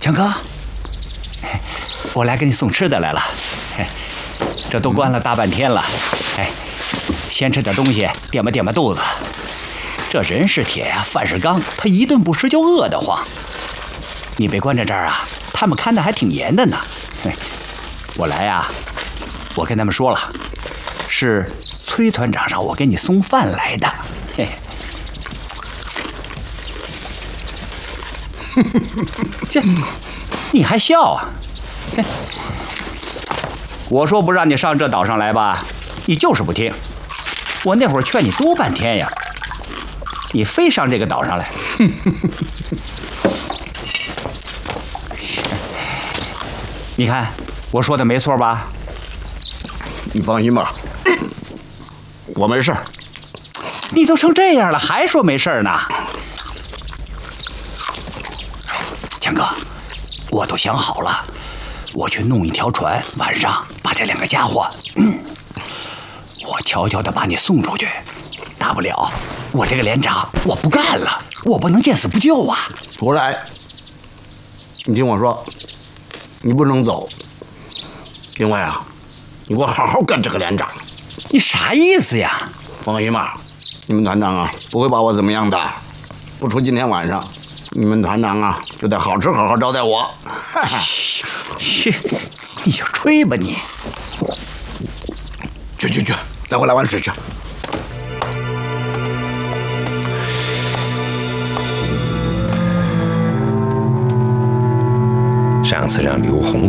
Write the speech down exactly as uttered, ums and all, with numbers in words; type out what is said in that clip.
强哥，我来给你送吃的来了。这都关了大半天了，哎，先吃点东西垫吧垫吧肚子。这人是铁呀，饭是钢，他一顿不吃就饿得慌。你被关在这儿啊，他们看得还挺严的呢。我来呀，我跟他们说了，是崔团长让我给你送饭来的。嘿。这，你还笑啊？我说不让你上这岛上来吧，你就是不听。我那会儿劝你多半天呀，你非上这个岛上来。你看我说的没错吧？ 你放心吧，我没事儿。 你都成这样了，还说没事呢？强哥，我都想好了，我去弄一条船，晚上把这两个家伙，嗯，我悄悄地把你送出去。大不了我这个连长我不干了，我不能见死不救啊！ 福来，你听我说，你不能走。另外啊，你给我好好干这个连长。 你啥意思呀？ 放心吧，你们团长啊不会把我怎么样的。不出今天晚上，你们团长啊就得好吃好好招待我。 去，你就吹吧你！ 去去去，再回来玩水去。 上次让刘洪